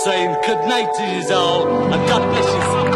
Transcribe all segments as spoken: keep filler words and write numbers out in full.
saying good night to you all, and God bless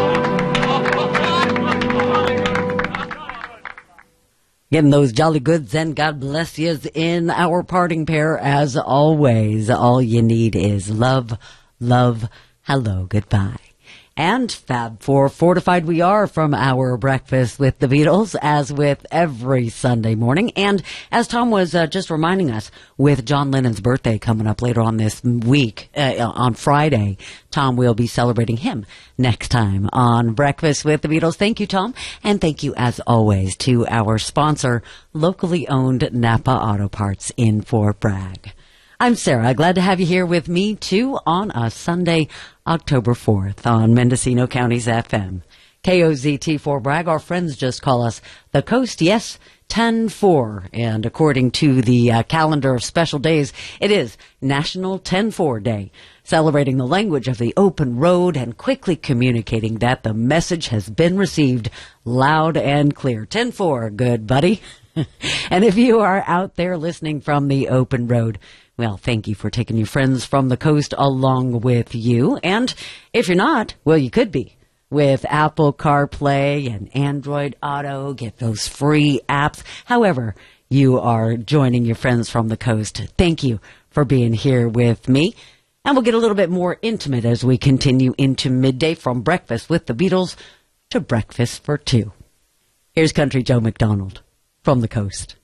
you. Getting those jolly goods and God bless yous in our parting pair as always. All you need is love, love, hello, goodbye. And Fab Four fortified we are from our breakfast with the Beatles, as with every Sunday morning. And as Tom was uh, just reminding us, with John Lennon's birthday coming up later on this week, uh, on Friday, Tom will be celebrating him next time on Breakfast with the Beatles. Thank you, Tom. And thank you, as always, to our sponsor, locally owned Napa Auto Parts in Fort Bragg. I'm Sarah. Glad to have you here with me, too, on a Sunday, October fourth on Mendocino County's F M. K O Z T Fort Bragg. Our friends just call us the Coast. Yes, ten four. And according to the uh, calendar of special days, it is National ten four Day, celebrating the language of the open road and quickly communicating that the message has been received loud and clear. ten four, good buddy. And if you are out there listening from the open road, well, thank you for taking your friends from the coast along with you. And if you're not, well, you could be with Apple CarPlay and Android Auto. Get those free apps. However, you are joining your friends from the coast. Thank you for being here with me. And we'll get a little bit more intimate as we continue into midday, from Breakfast with the Beatles to Breakfast for Two. Here's Country Joe McDonald from the coast.